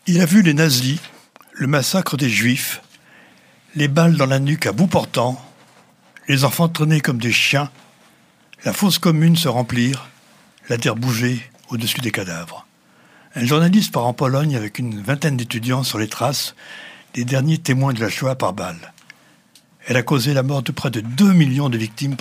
Il a vu les nazis, le massacre des Juifs, les balles dans la nuque à bout portant, les enfants traînés comme des chiens, la fosse commune se remplir, la terre bouger au-dessus des cadavres. Un journaliste part en Pologne avec une vingtaine d'étudiants sur les traces des derniers témoins de la Shoah par balle. Elle a causé la mort de près de 2 millions de victimes